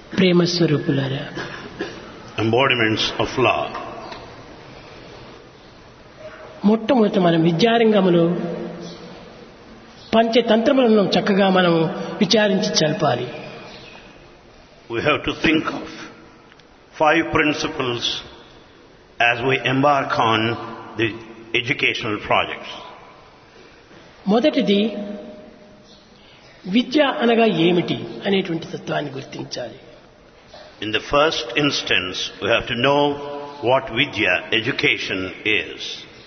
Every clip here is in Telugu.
ప్రేమ స్వరూపులారా, embodiments of love. మొట్టమొదట మనం విద్యారంగంలో పంచతంత్రములను చక్కగా మనం విచారించి చల్పాలి. We have to think of 5 principles as we embark on the educational projects. మొదటిది విద్య అనగా ఏమిటి అనేటువంటి తత్వాన్ని గుర్తించాలి. In the first instance, we have to know what Vidya, education, is.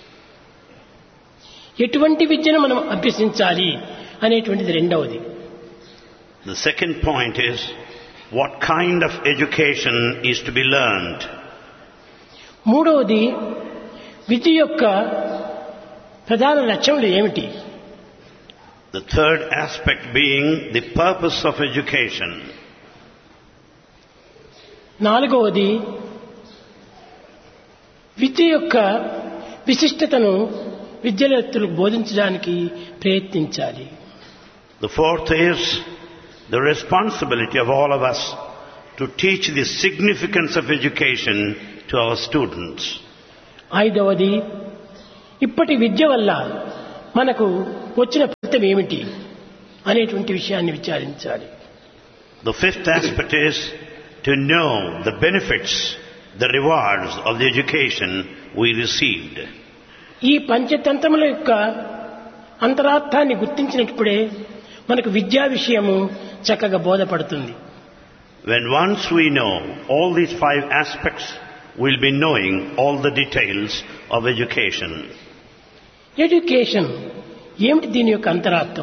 ఎటువంటి విద్యను మనం అభ్యసించాలి అనేటువంటిది రెండవది. The second point is what kind of education is to be learned. మూడవది విద్య యొక్క ప్రధాన లక్ష్యములు ఏమిటి. The third aspect being the purpose of education. నాలుగవది విద్య యొక్క విశిష్టతను విద్యార్థులకు బోధించడానికి ప్రయత్నించాలి. The fourth is the responsibility of all of us to teach the significance of education to our students. ఐదవది ఇప్పటి విద్య వల్ల మనకు వచ్చిన ఫలితం ఏమిటి అనేటువంటి విషయాన్ని విచారించాలి. The fifth aspect is to know the benefits, the rewards of the education we received. ఈ పంచతంత్రముల యొక్క అంతరార్థాన్ని గుర్తించినప్పుడే మనకు విద్యా విషయము చక్కగా బోధపడుతుంది. When once we know all these 5 aspects, we'll be knowing all the details of education. Education ఏమిటి, దీని యొక్క అంతరార్థం?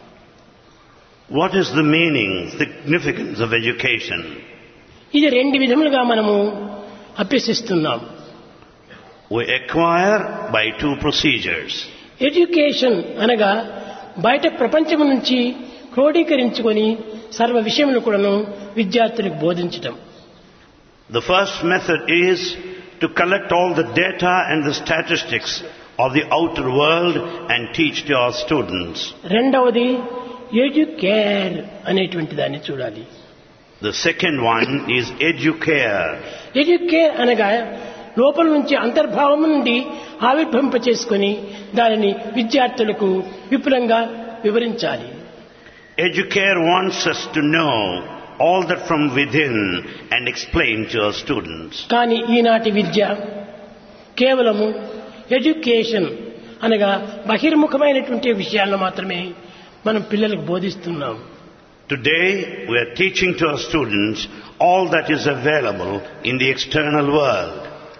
What is the meaning, significance of education? ఇది 2 విధములుగా మనము అభ్యసిస్తున్నాం. We acquire by 2 procedures. Education అనగా బయట ప్రపంచం నుంచి క్రోడీకరించుకొని సర్వ విషయములు కూడాను విద్యార్థులకు బోధించటం. The first method is to collect all the data and the statistics of the outer world and teach to our students. రెండవది ఎడ్యుకేర్ అనేటువంటి దాన్ని చూడాలి. The second one is educare. Educare అనగా లోపల నుంచి అంతర్భావం నుండి ఆవిర్భవింప చేసుకుని దానిని విద్యార్థులకు విపులంగా వివరించాలి. Educare wants us to know all that from within and explain to our students. కానీ ఈనాటి విద్య కేవలము ఎడ్యుకేషన్ అనగా బహిర్ముఖమైనటువంటి విషయాలను మాత్రమే మనం పిల్లలకు బోధిస్తున్నాం. Today we are teaching to our students all that is available in the external world.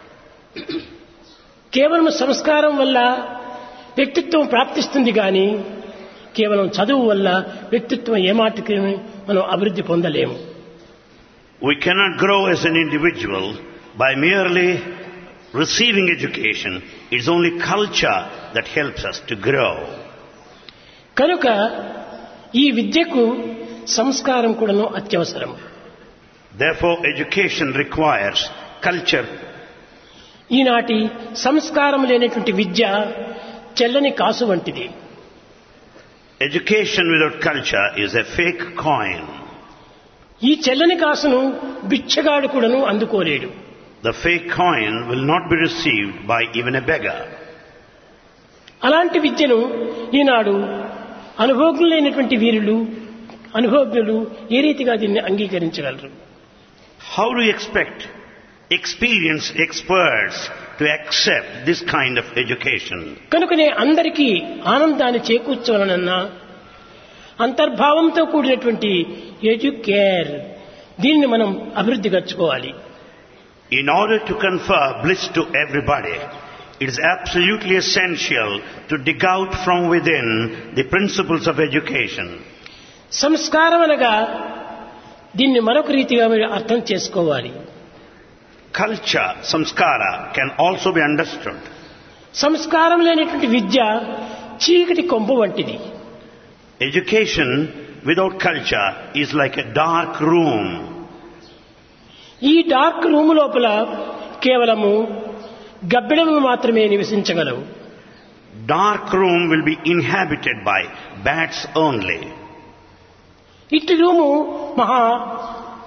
కేవలం సంస్కారం వల్ల వ్యక్తిత్వం ప్రాప్తిస్తుంది కానీ కేవలం చదువు వల్ల వ్యక్తిత్వం ఏమాటికి మనం అభివృద్ధి పొందలేము. We cannot grow as an individual by merely receiving education. It's only culture that helps us to grow. కనుక ఈ విద్యకు సంస్కారం కూడాను అత్యవసరం. Therefore education requires culture. ఈనాటి సంస్కారం లేనటువంటి విద్య చెల్లని కాసు వంటిది. Education without culture is a fake coin. ఈ చెల్లని కాసును బిచ్చగాడు కూడాను అందుకోలేడు. The fake coin will not be received by even a beggar. అలాంటి విద్యను ఈనాడు అనుభవజ్ఞులు లేనటువంటి వీరులు, అనుభవజ్ఞులు ఏ రీతిగా దీన్ని అంగీకరించగలరు? How do you expect experienced experts to accept this kind of education? కనుకనే అందరికీ ఆనందాన్ని చేకూర్చవలనన్నా అంతర్భావంతో కూడినటువంటి ఎడ్యుకేర్ దీన్ని మనం అభివృద్ధి గచ్చుకోవాలి. In order to confer bliss to everybody, it is absolutely essential to dig out from within the principles of education. సంస్కారం అనగా దీన్ని మరొక రీతిగా మీరు అర్థం చేసుకోవాలి. Culture, samskara, can also be understood. సంస్కారం లేనటువంటి విద్య చీకటి కొంప వంటిది. Education without culture is like a dark room. ఈ డార్క్ రూమ్ లోపల కేవలము గబ్బిడములు మాత్రమే నివసించగలవు. Dark room will be inhabited by bats only. ఇట్టి రూము మహా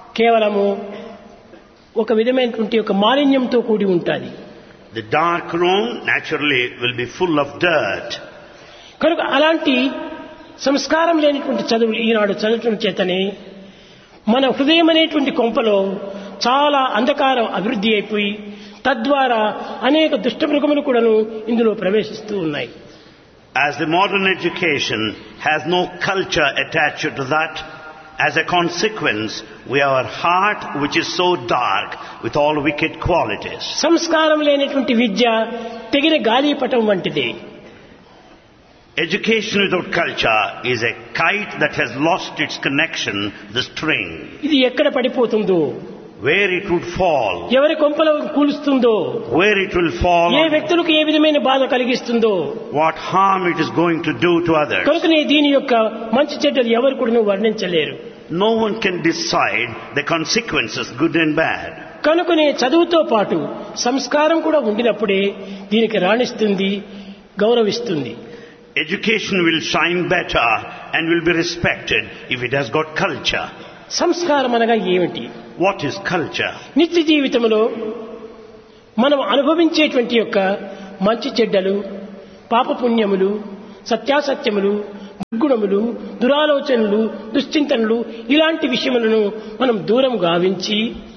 కేవలము ఒక విధమైనటువంటి ఒక మాలిన్యంతో కూడి ఉంటుంది. The dark room naturally will be full of dirt. కనుక అలాంటి సంస్కారం లేనిటువంటి చదువులు ఈనాడు చదవటం చేతనే మన హృదయం అనేటువంటి కొంపలో చాలా అంధకారం అభివృద్ధి అయిపోయి తద్వారా అనేక దుష్టమృగములు కూడాను ఇందులో ప్రవేశిస్తూ ఉన్నాయి. As the modern education has no culture attached to that, as a consequence, we have our heart which is so dark with all wicked qualities. సంస్కారం లేనటువంటి విద్య తెగిన గాలిపటం వంటిది. Education without culture is a kite that has lost its connection, the string. ఇది ఎక్కడ పడిపోతుందో, where it would fall, ఎవరి కొంపలో కూలుస్తుందో, where it will fall, ఏ వ్యక్తులకు ఏ విధమైన బాధ కలిగిస్తుందో, what harm it is going to do to others. కనుకనే దీని యొక్క మంచి చెడ్డలు ఎవరు కూడా వర్ణించలేరు. No one can decide the consequences, good and bad. కనుకనే చదువుతో పాటు సంస్కారం కూడా ఉండినప్పుడే దీనికి రాణిస్తుంది, గౌరవిస్తుంది. Education will shine better and will be respected if it has got culture. సంస్కారం అనగా ఏమిటి? What is culture? నిత్య జీవితంలో మనం అనుభవించేటువంటి యొక్క మంచి చెడ్డలు, పాపపుణ్యములు, సత్యాసత్యములు, దుర్గుణములు, దురాలోచనలు, దుశ్చింతనలు ఇలాంటి విషయములను మనం దూరం గావించి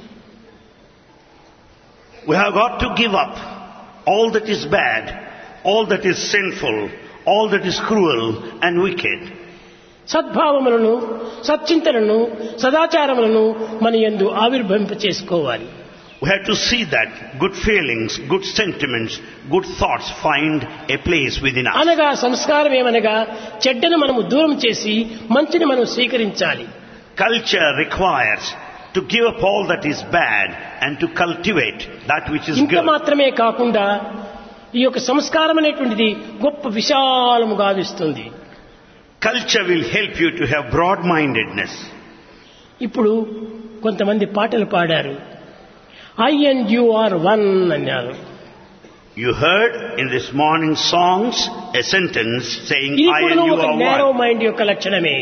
we have got to give up all that is bad, all that is sinful, all that is cruel and wicked. సద్భావములను, సచ్చింతనను, సదాచారములను మన యందు ఆవిర్భవింప చేసుకోవాలి. We have to see that good feelings, good sentiments, good thoughts find a place within us. అనగా సంస్కారం ఏమనగా చెడ్డను మనము దూరం చేసి మంచిని మనం స్వీకరించాలి. Culture requires to give up all that is bad and to cultivate that which is ఇంత good. మాత్రమే కాకుండా ఈ యొక్క సంస్కారం అనేటువంటిది గొప్ప విశాలము గావిస్తుంది. Culture will help you to have broad-mindedness. ఇప్పుడు కొంతమంది పాటలు పాడారు, I and you are one అన్నారు. You heard in this morning songs a sentence saying ఇది I కూడా and you ఒక are నేరో one. మైండ్ యొక్క లక్షణమే.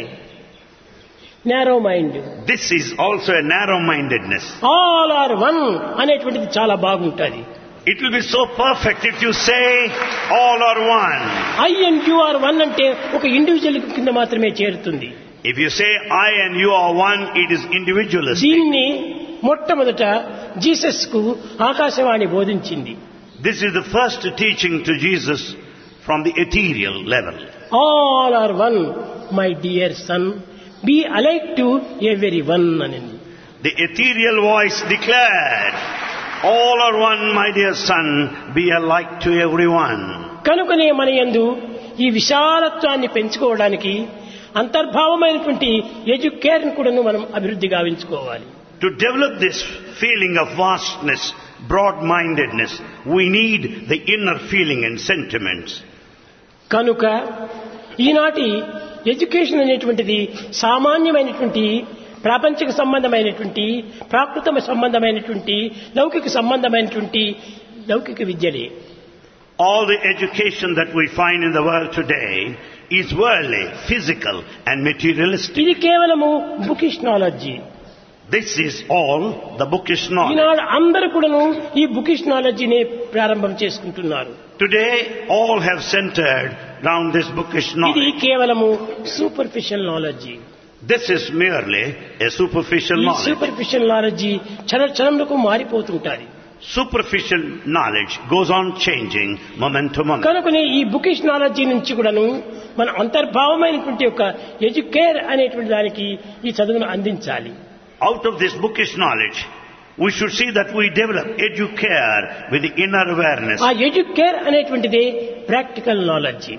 Narrow mind, This is also a narrow-mindedness. All are one అనేటువంటిది చాలా బాగుంటుంది. It will be so perfect if you say all are one. I and you are one అంటే ఒక ఇండివిజువల్ కింద మాత్రమే చేరుతుంది. If you say I and you are one, it is individualistic. దీన్ని మొట్టమొదట జీసస్ కు Akashvani బోధించింది. This is the first teaching to Jesus from the ethereal level. All are one, my dear son, be alike to everyone అనింది. The ethereal voice declared, all are one, my dear son, be alike to everyone. కనుకనే మన యందు ఈ విశాలత్వాన్ని పెంచుకోవడానికి అంతర్భావమైనటువంటి ఎడ్యుకేషన్ కూడాను మనం అభివృద్ధి గావించుకోవాలి. To develop this feeling of vastness, broad-mindedness, we need the inner feeling and sentiments. కనుక ఈనాటి ఎడ్యుకేషన్ అనేటువంటిది సామాన్యమైనటువంటి ప్రాపంచిక సంబంధమైనటువంటి ప్రాకృత సంబంధమైనటువంటి లౌకిక సంబంధమైనటువంటి లౌకిక విద్యలే. All the education that we find in the world today is worldly, physical and materialistic. ఇది కేవలము bookish knowledge. This is all the bookish knowledge. ఈనాడు అందరూ కూడాను ఈ బుకిష్ నాలెడ్జిని ప్రారంభం చేసుకుంటున్నారు. Today all have centered round this bookish ఇది knowledge. కేవలము superficial knowledge. This is merely a superficial ఈ knowledge. Superficial knowledge క్షణములకు మారిపోతుంటారు. Superficial knowledge goes on changing moment to moment. కనుకనే ఈ బుకిష్ నాలెడ్జి నుంచి కూడాను మన అంతర్భావమైనటువంటి ఒక ఎడ్యుకేర్ అనేటువంటి దానికి ఈ చదువును అందించాలి. Out of this bookish knowledge, we should see that we develop educare with the inner awareness. ఆ ఎడ్యుకేర్ అనేటువంటిది practical knowledge.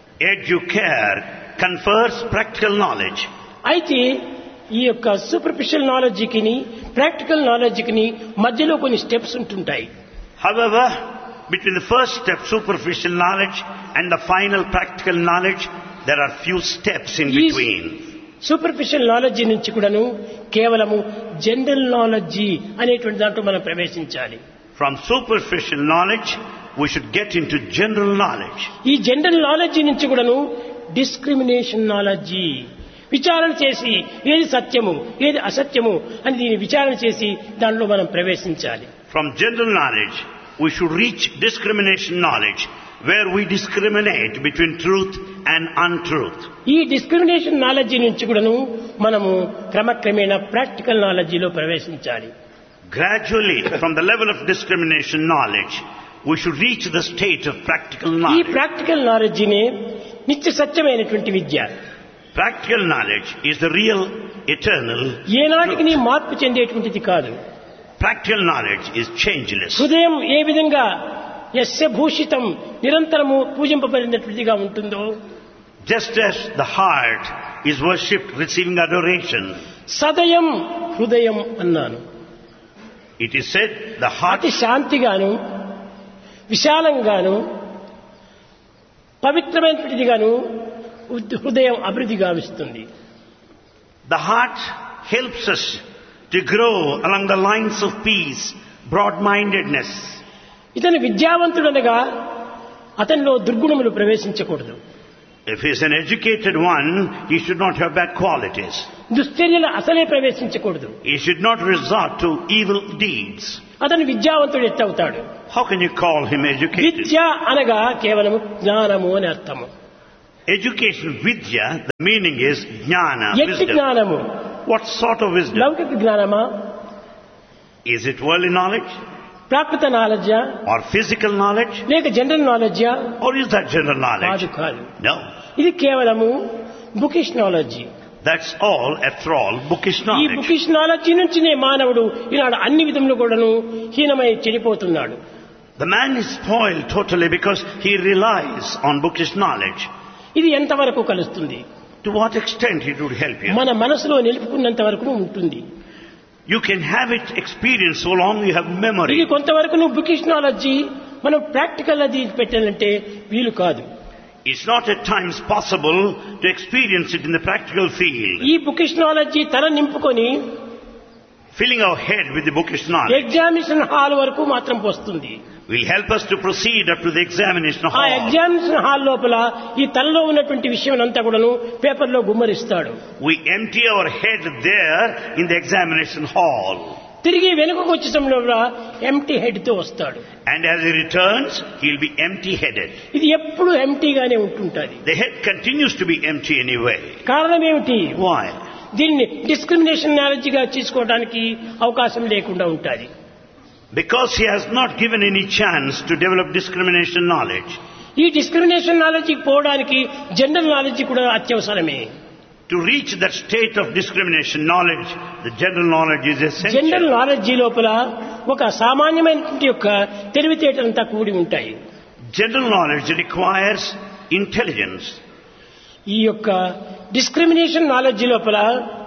Educare confers practical knowledge. అయితే ఈ యొక్క సూపర్ఫిషియల్ నాలెడ్జికి ప్రాక్టికల్ నాలెడ్జికి మధ్యలో కొన్ని స్టెప్స్ ఉంటుంటాయి. However, between the first step, superficial knowledge, and the final practical knowledge, there are few steps in between. Superficial knowledge నుంచి కూడాను కేవలము జనరల్ నాలెడ్జి అనేటువంటి దాంట్లో మనం ప్రవేశించాలి. From superficial knowledge, we should get into general knowledge. ఈ జనరల్ నాలెడ్జి నుంచి కూడాను డిస్క్రిమినేషన్ నాలెడ్జి, విచారణ చేసి ఏది సత్యము ఏది అసత్యము అని దీన్ని విచారణ చేసి దానిలో మనం ప్రవేశించాలి. From general knowledge, we should reach discrimination knowledge, where we discriminate between truth and untruth. ఈ డిస్క్రిమినేషన్ నాలెడ్జి నుంచి కూడాను మనము క్రమక్రమేణా ప్రాక్టికల్ నాలెడ్జిలో ప్రవేశించాలి. Gradually, from the level of discrimination knowledge, we should reach the state of practical ఈ knowledge. ప్రాక్టికల్ నాలెడ్జినే నిత్య సత్యమైనటువంటి విద్య. Practical knowledge is the real, eternal ఏనాటికి truth. మార్పు చెందేటువంటిది కాదు. Practical knowledge is changeless. హృదయం ఏ విధంగా యస్య భూషితం నిరంతరము పూజింపబడినటువంటిదిగా ఉంటుందో, Just as the heart is worshipped, receiving adoration, సదయం హృదయం అన్నాను. it is said the heart అతి శాంతిగాను విశాలంగాను పవిత్రమైనటువంటిదిగాను హృదయం అభివృద్ధి గావిస్తుంది. The heart helps us to grow along the lines of peace, broad-mindedness. ఇతను విద్యావంతుడనగా అతనిలో దుర్గుణములు ప్రవేశించకూడదు. If he is an educated one, he should not have bad qualities. దుశ్చర్యలు అసలే ప్రవేశించకూడదు. He should not resort to evil deeds. అతను విద్యావంతుడు ఎట్టవుతాడు? How can you call him educated? విద్య అనగా కేవలము జ్ఞానము అని అర్థము. Education, vidya, the meaning is jnana, ఎట్టి wisdom. జ్ఞానము? What sort of wisdom? లౌకిక జ్ఞానమా, Is it worldly knowledge Prakrit నాలెడ్జా, or physical knowledge, లేక general నాలెడ్జా? or is that general కాదు knowledge? కాదు. No. ఇది కేవలము bookish knowledge. That's all, after all, bookish ఈ knowledge. బుకిష్ నాలెడ్జి నుంచినే మానవుడు ఈనాడు అన్ని విధములు కూడాను హీనమై చెడిపోతున్నాడు. The man is spoiled totally because he relies on bookish knowledge. ఇది ఎంతవరకు కలుస్తుంది? To what extent it would help you? మన మనసులో నిలుపుకున్నంత వరకు ఉంటుంది. You can have it experience so long you have ఇది memory. కొంతవరకు నువ్వు బుకిష్ నాలెడ్జి మనం ప్రాక్టికల్ అది పెట్టాలంటే వీలు కాదు. It's not at times possible to experience it in the practical field. ఈ బుకిష్ నాలెడ్జి తల నింపుకొని Filling our head with the bookish knowledge examination hall వరకు మాత్రం వస్తుంది. will help us to proceed up to the examination ఆ hall. ఎగ్జామినేషన్ హాల్ లోపల ఈ తలలో ఉన్నటువంటి విషయం అంతా కూడాను పేపర్లో గుమ్మరిస్తాడు. We empty our head there in the examination hall. తిరిగి వెనుకకు వచ్చే సమయంలో ఎంటీ హెడ్ తో వస్తాడు. And as he returns, he'll be empty-headed. ఇది ఎప్పుడు ఎంటీగానే ఉంటుంటుంది. The head continues to be empty anyway. కారణం ఏమిటి? Why? దీన్ని డిస్క్రిమినేషన్ నాలెడ్జిగా తీసుకోవడానికి అవకాశం లేకుండా ఉంటుంది. Because he has not given any chance to develop discrimination knowledge. ఈ డిస్క్రిమినేషన్ నాలెడ్జికి పోవడానికి జనరల్ నాలెడ్జి కూడా అత్యవసరమే. To reach that state of discrimination knowledge, the general knowledge is general essential. Knowledge లోపల ఒక సామాన్యమైనటువంటి యొక్క తెలివితేటలంతా కూడి ఉంటాయి. General knowledge requires intelligence. ఈ యొక్క డిస్క్రిమినేషన్ నాలెడ్జి లోపల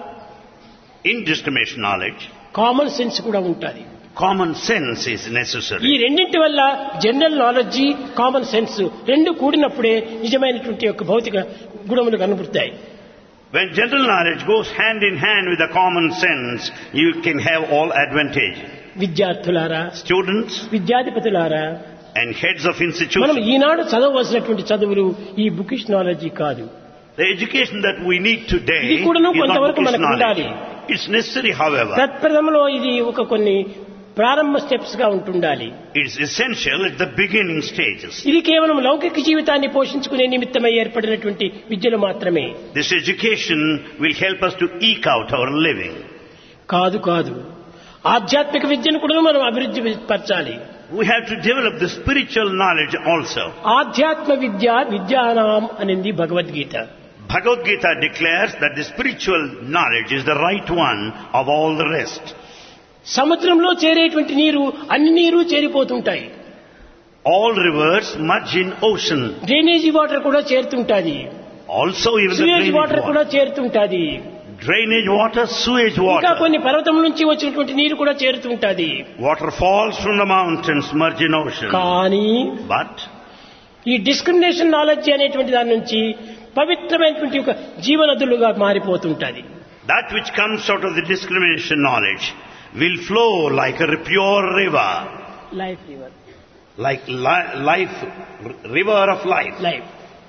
In discrimination knowledge, common sense కూడా ఉంటుంది. common sense is ఈ necessary. రెండింటి వల్ల జనరల్ నాలెడ్జి కామన్ సెన్స్ రెండు కూడినప్పుడే నిజమైనటువంటి యొక్క భౌతిక గుణములు కనబడతాయి. When general knowledge goes hand in hand with the common sense, you can have all advantage. విద్యార్థులారా, Students విద్యాధిపతులారా, and heads of మనం institutions, ఈనాడు చదవవలసినటువంటి చదువులు ఈ బుకిష్ నాలెడ్జి కాదు. the education that we need today ఇది is కూడాను not కొంతవరకు bookish మనకు knowledge. ఉండాలి. It's necessary, however. తత్ప్రథమలో ఇది ఒక కొన్ని ప్రారంభ స్టెప్స్ గా ఉంటుండాలి. It's essential at the beginning stages. ఇది కేవలం లౌకిక జీవితాన్ని పోషించుకునే నిమిత్తమై ఏర్పడినటువంటి విద్యలు మాత్రమే. This education will help us to eke out our living. కాదు కాదు, ఆధ్యాత్మిక విద్యను కూడా మనం అభివృద్ధి పరచాలి. We have to develop the spiritual knowledge also. ఆధ్యాత్మ విద్య విద్యానాం అనేది Bhagavad Gita. Bhagavad Gita declares that the spiritual knowledge is the right one of all the rest. సముద్రంలో చేరేటువంటి నీరు అన్ని నీరు చేరిపోతుంటాయి. All rivers merge in ocean. Drainage water కూడా చేరుతుంటాది. Also even the sewage drainage water కూడా water. చేరుతుంటాది. Drainage water, sewage ఇంకా water. కొన్ని పర్వతం నుంచి వచ్చినటువంటి నీరు కూడా చేరుతుంటాది. Water falls from the mountains, merge in ocean. కానీ But ఈ డిస్క్రిమినేషన్ నాలెడ్జ్ అనేటువంటి దాని నుంచి పవిత్రమైనటువంటి ఒక జీవనదులుగా మారిపోతుంటది. that which comes out of the discrimination knowledge will flow like a pure river. Life river, Like life, river of life. Life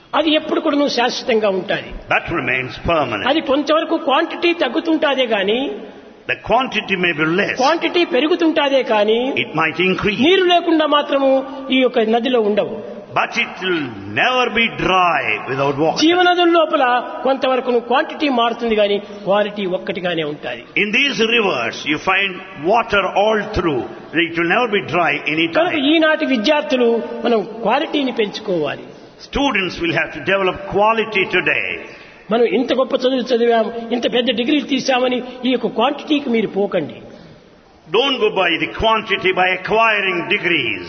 అది ఎప్పుడు కూడా శాశ్వతంగా ఉంటుంది. That remains permanent. అది కొంతవరకు క్వాంటిటీ తగ్గుతుంటాదే గాని, The quantity may be less. Quantity పెరుగుతుంటాదే కానీ It might increase. నీరు లేకుండా మాత్రము ఈ యొక్క నదిలో ఉండవు. But it will never be dry without water. జీవనదుల లోపల కొంతవరకు క్వాంటిటీ మారుతుంది కానీ క్వాలిటీ ఒక్కటిగానే ఉంటుంది. In these rivers you find water all through. It will never be dry any కనుక time. ఈనాటి విద్యార్థులు మనం క్వాలిటీని పెంచుకోవాలి. Students will have to develop quality today. మనం ఇంత గొప్ప చదువులు చదివాము, ఇంత పెద్ద డిగ్రీలు తీసామని ఈ యొక్క క్వాంటిటీకి మీరు పోకండి. Don't go by the quantity by acquiring degrees.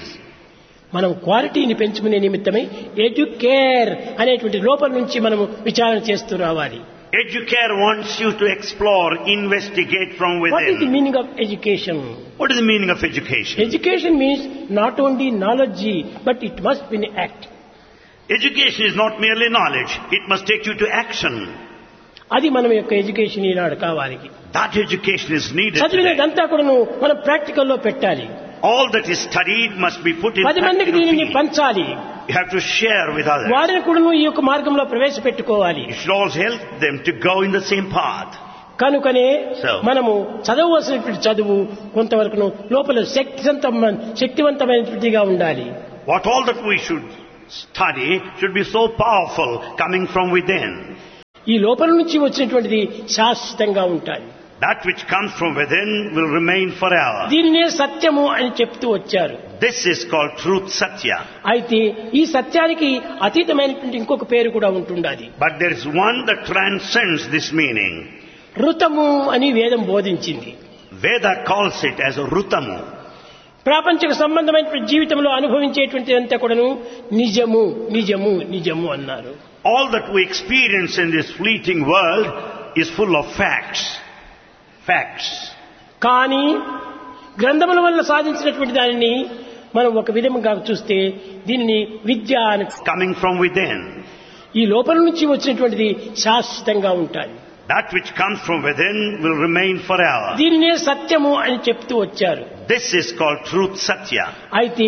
మనం క్వాలిటీని పెంచుకునే నిమిత్తమై ఎడ్యుకేర్ అనేటువంటి లోపల నుంచి మనం విచారణ చేస్తూ రావాలి. Educare wants you to explore, investigate from what is the within. Meaning of education? What is the meaning of education? Education means not only knowledge but it must be act. Education is not merely knowledge. It must take you to action. అది మనం యొక్క ఎడ్యుకేషన్ ఈనాడు కావాలి. That education is needed today. చదివినదంతా కూడా మనం ప్రాక్టికల్లో పెట్టాలి. All that is studied must be put in 10 మందికి practical దీనిని field. పంచాలి. You have to share with others. వారిని కూడా ఈ యొక్క మార్గంలో ప్రవేశపెట్టుకోవాలి. You should also help them to go in the same path. కనుకనే So. మనము చదవవలసినటువంటి చదువు కొంతవరకు లోపల శక్తివంతమైనటువంటిగా ఉండాలి. What all that we should study should be so powerful coming from within. ఈ లోపల నుంచి వచ్చినటువంటిది శాశ్వతంగా ఉంటాయి. That which comes from within will remain forever. దీనినే సత్యము అని చెప్తూ వచ్చారు. This is called truth satya. అయితే ఈ సత్యానికి అతీతమైనటువంటి ఇంకొక పేరు కూడా ఉంటుండాలి. But there is one that transcends this meaning. ఋతము అని వేదం బోధించింది. Veda calls it as a rutamu. ప్రాపంచిక సంబంధమైనటువంటి జీవితంలో అనుభవించేటువంటి అంతా కూడాను నిజము నిజము నిజము అన్నారు. All that we experience in this fleeting world is full of facts. Facts. కానీ గ్రంథముల వల్ల సాధించినటువంటి దానిని మనం ఒక విధంగా చూస్తే దీనిని విద్య అని. Coming from within. ఈ లోపల నుంచి వచ్చినటువంటిది శాశ్వతంగా ఉంటాయి. That which comes from within will remain forever. దీనినే సత్యము అని చెప్తూ వచ్చారు. This is called truth satya. అయితే